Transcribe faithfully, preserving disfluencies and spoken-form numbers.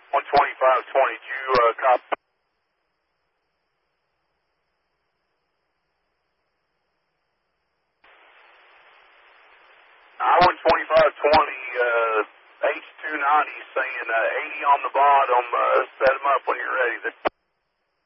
one twenty-five twenty, did you uh, copy? I one twenty-five twenty, uh, H two ninety saying uh, eighty on the bottom, uh, set them up when you're ready.